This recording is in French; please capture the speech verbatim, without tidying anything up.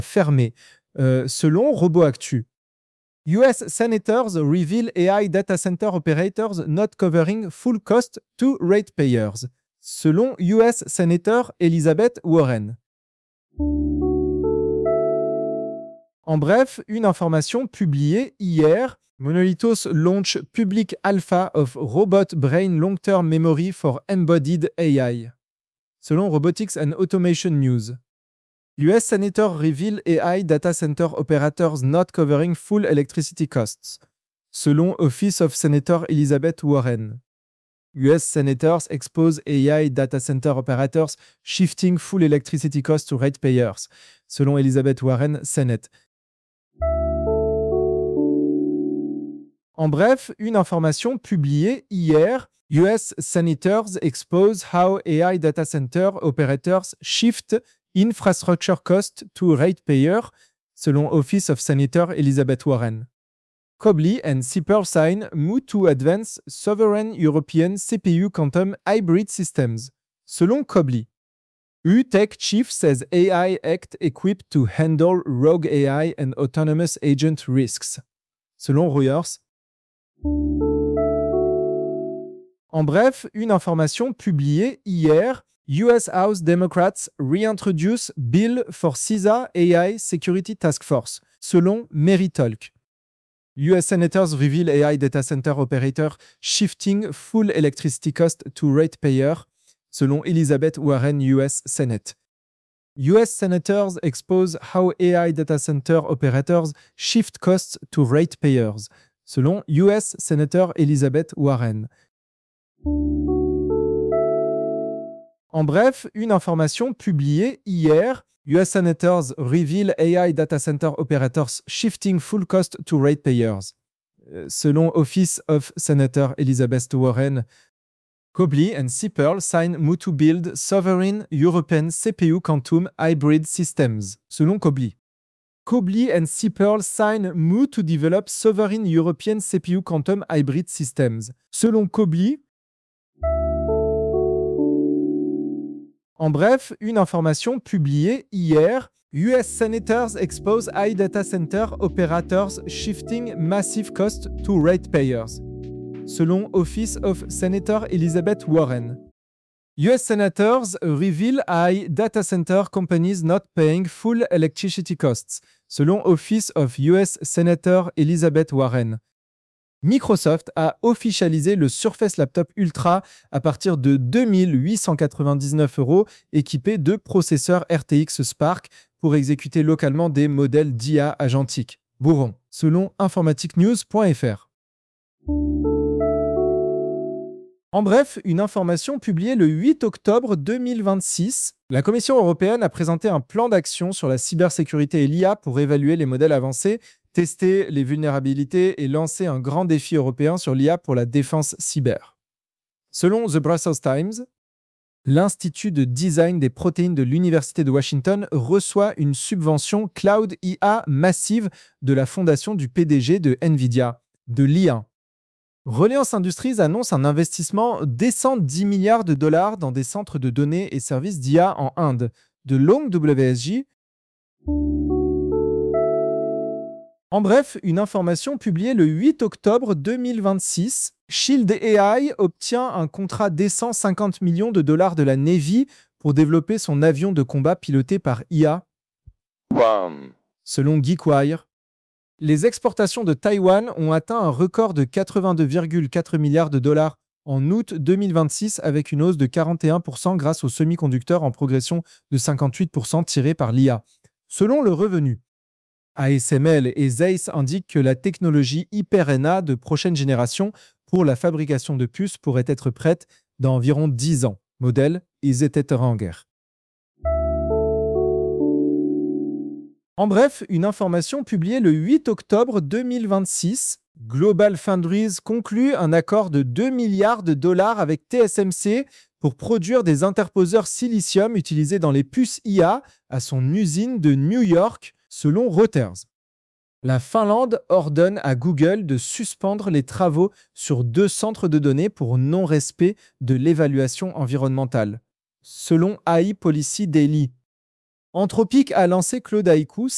fermé. Euh, selon RoboActu. U S senators reveal A I data center operators not covering full cost to ratepayers. Selon U S Senator Elizabeth Warren. En bref, une information publiée hier. Monolithos launch public alpha of robot brain long-term memory for embodied A I. Selon Robotics and Automation News. U S Senator reveal A I data center operators not covering full electricity costs. Selon Office of Senator Elizabeth Warren. U S Senators expose A I data center operators shifting full electricity costs to ratepayers. Selon Elizabeth Warren, Senate. En bref, une information publiée hier. U S Senators expose how A I data center operators shift infrastructure cost to ratepayer, selon Office of Senator Elizabeth Warren. Cobley and Sipper sign move to advance sovereign European C P U quantum hybrid systems, selon Cobley. U Tech chief says A I Act equipped to handle rogue A I and autonomous agent risks, selon Reuters. En bref, une information publiée hier. U S House Democrats reintroduce bill for C I S A A I Security Task Force, selon Meritalk. U S Senators reveal A I data center operator shifting full electricity cost to ratepayer, selon Elizabeth Warren U S Senate. U S Senators expose how A I data center operators shift costs to ratepayers, selon U S Senator Elizabeth Warren. En bref, une information publiée hier. U S Senators reveal A I data center operators shifting full cost to ratepayers. Euh, selon Office of Senator Elizabeth Warren, Cobley and Sipper sign move to build sovereign European C P U quantum hybrid systems. Selon Cobley. Cobley and Sipper sign move to develop sovereign European C P U quantum hybrid systems. Selon Cobley. En bref, une information publiée hier. U S Senators expose A I data center operators shifting massive cost to ratepayers. Selon Office of Senator Elizabeth Warren. U S Senators reveal A I data center companies not paying full electricity costs. Selon Office of U S Senator Elizabeth Warren. Microsoft a officialisé le Surface Laptop Ultra à partir de deux mille huit cent quatre-vingt-dix-neuf euros, équipé de processeurs R T X Spark pour exécuter localement des modèles d'I A agentiques. Bourron, selon informatique news point F R. En bref, une information publiée le huit octobre deux mille vingt-six. La Commission européenne a présenté un plan d'action sur la cybersécurité et l'I A pour évaluer les modèles avancés, tester les vulnérabilités et lancer un grand défi européen sur l'I A pour la défense cyber. Selon The Brussels Times, l'Institut de design des protéines de l'Université de Washington reçoit une subvention Cloud I A massive de la fondation du P D G de Nvidia, de l'I A. Reliance Industries annonce un investissement décent dix milliards de dollars dans des centres de données et services d'I A en Inde, de Long W S J. En bref, une information publiée le huit octobre deux mille vingt-six. Shield A I obtient un contrat décent cinquante millions de dollars de la Navy pour développer son avion de combat piloté par I A. Bam. Selon GeekWire, les exportations de Taïwan ont atteint un record de quatre-vingt-deux virgule quatre milliards de dollars en août deux mille vingt-six avec une hausse de quarante et un pour cent grâce aux semi-conducteurs en progression de cinquante-huit pour cent tirés par l'I A. Selon le revenu, A S M L et Zeiss indiquent que la technologie Hyper-N A de prochaine génération pour la fabrication de puces pourrait être prête dans environ dix ans. Modèle Iseteteranger. En bref, une information publiée le huit octobre deux mille vingt-six. GlobalFoundries conclut un accord de deux milliards de dollars avec T S M C pour produire des interposeurs silicium utilisés dans les puces I A à son usine de New York, selon Reuters. La Finlande ordonne à Google de suspendre les travaux sur deux centres de données pour non-respect de l'évaluation environnementale, selon A I Policy Daily. Anthropic a lancé Claude Haiku,